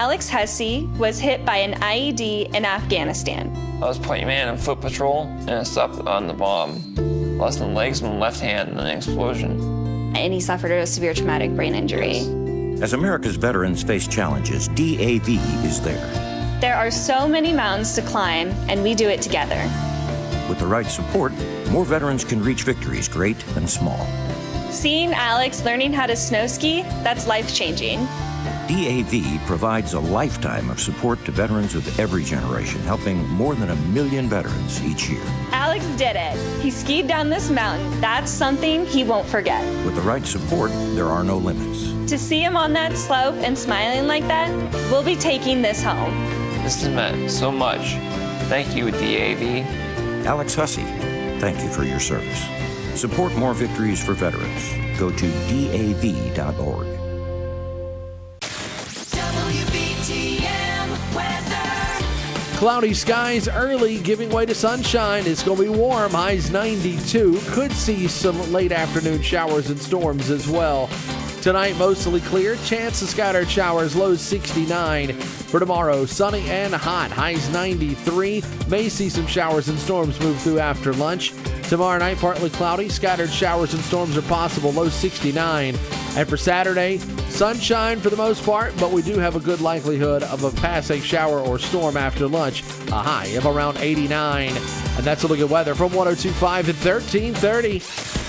Alex Hussey was hit by an IED in Afghanistan. I was point man in foot patrol, and I stopped on the bomb. Lost my legs and my left hand in an explosion. And he suffered a severe traumatic brain injury. As America's veterans face challenges, DAV is there. There are so many mountains to climb, and we do it together. With the right support, more veterans can reach victories great and small. Seeing Alex learning how to snow ski, that's life-changing. DAV provides a lifetime of support to veterans of every generation, helping more than 1 million veterans each year. Alex did it. He skied down this mountain. That's something he won't forget. With the right support, there are no limits. To see him on that slope and smiling like that, we'll be taking this home. This has meant so much. Thank you, DAV. Alex Hussey, thank you for your service. Support more victories for veterans. Go to DAV.org. Cloudy skies early, giving way to sunshine. It's going to be warm. Highs 92. Could see some late afternoon showers and storms as well. Tonight, mostly clear. Chance of scattered showers. Lows 69. For tomorrow, sunny and hot. Highs 93. May see some showers and storms move through after lunch. Tomorrow night, partly cloudy. Scattered showers and storms are possible. Low 69. And for Saturday, sunshine for the most part, but we do have a good likelihood of a passing shower or storm after lunch. A high of around 89. And that's a look at weather from 102.5 at 1330.